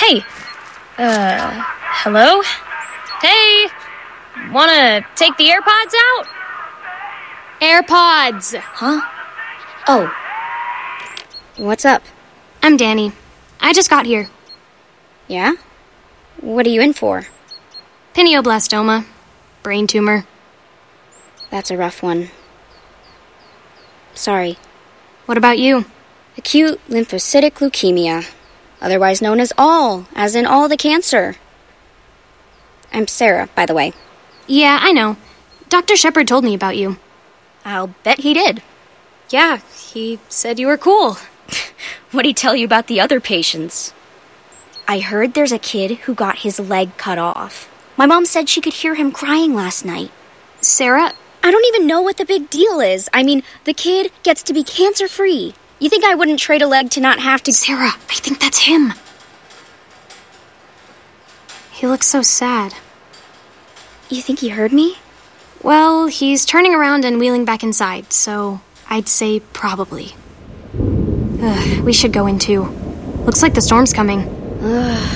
Hey! Hello? Hey! Wanna take the AirPods out? AirPods! Huh? Oh. What's up? I'm Danny. I just got here. Yeah? What are you in for? Pineoblastoma. Brain tumor. That's a rough one. Sorry. What about you? Acute lymphocytic leukemia, otherwise known as as in all the cancer. I'm Sarah, by the way. Yeah, I know. Dr. Shepard told me about you. I'll bet he did. Yeah, he said you were cool. What'd he tell you about the other patients? I heard there's a kid who got his leg cut off. My mom said she could hear him crying last night. Sarah? I don't even know what the big deal is. I mean, the kid gets to be cancer-free. You think I wouldn't trade a leg to not have to... Sarah, I think that's him. He looks so sad. You think he heard me? Well, he's turning around and wheeling back inside, so I'd say probably. We should go in too. Looks like the storm's coming.